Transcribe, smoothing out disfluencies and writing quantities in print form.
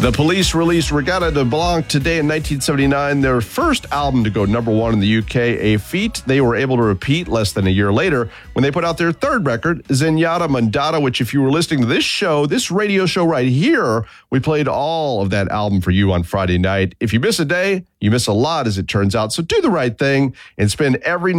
The Police released Regatta de Blanc today in 1979, their first album to go number one in the UK, a feat they were able to repeat less than a year later when they put out their third record, Zenyatta Mondatta, which if you were listening to this show, this radio show right here, we played all of that album for you on Friday night. If you miss a day, you miss a lot as it turns out. So do the right thing and spend every